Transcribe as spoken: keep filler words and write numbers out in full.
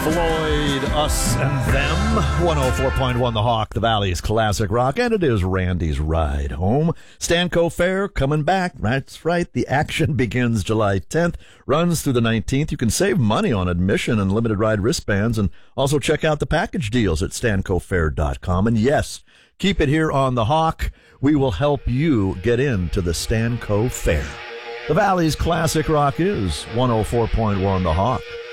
Floyd, Us and Them, one oh four point one The Hawk, the Valley's classic rock, and it is Randy's Ride Home. Stanco Fair coming back. That's right, the action begins July tenth, runs through the nineteenth. You can save money on admission and limited ride wristbands, and also check out the package deals at stanco fair dot com. And yes, keep it here on The Hawk. We will help you get into the Stanco Fair. The Valley's classic rock is one oh four point one The Hawk.